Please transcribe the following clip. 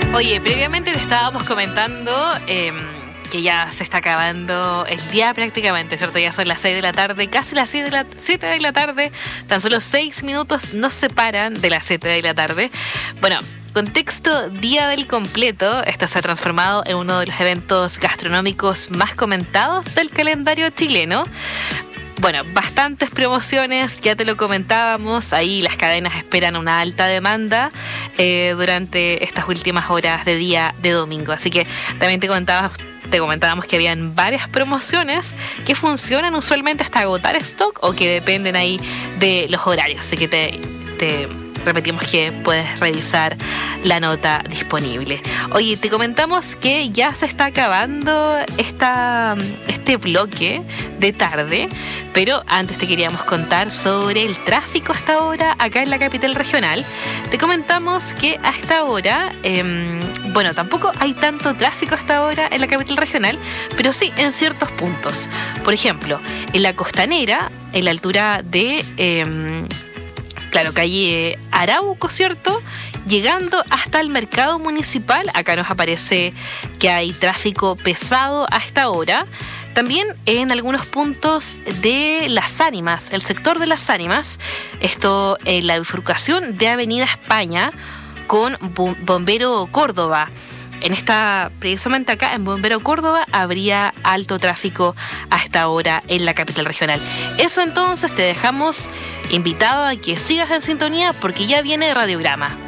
Oye, previamente te estábamos comentando que ya se está acabando el día prácticamente, ¿cierto? Ya son las 6 de la tarde, casi las 7 de la tarde. Tan solo 6 minutos nos separan de las 7 de la tarde. Bueno, contexto Día del Completo. Esto se ha transformado en uno de los eventos gastronómicos más comentados del calendario chileno. Bueno, bastantes promociones, ya te lo comentábamos, ahí las cadenas esperan una alta demanda durante estas últimas horas de día de domingo. Así que también te comentábamos que habían varias promociones que funcionan usualmente hasta agotar stock o que dependen ahí de los horarios. Así que te repetimos que puedes revisar la nota disponible. Oye, te comentamos que ya se está acabando este bloque de tarde, pero antes te queríamos contar sobre el tráfico hasta ahora acá en la capital regional. Te comentamos que a esta hora, tampoco hay tanto tráfico hasta ahora en la capital regional, pero sí en ciertos puntos. Por ejemplo, en la Costanera, en la altura de calle Arauco, ¿cierto? Llegando hasta el mercado municipal, acá nos aparece que hay tráfico pesado a esta hora. También en algunos puntos de Las Ánimas, el sector de Las Ánimas, esto en la bifurcación de Avenida España con Bombero Córdoba. Precisamente acá en Bombero Córdoba habría alto tráfico a esta hora en la capital regional. Eso entonces, te dejamos invitado a que sigas en sintonía porque ya viene Radiograma.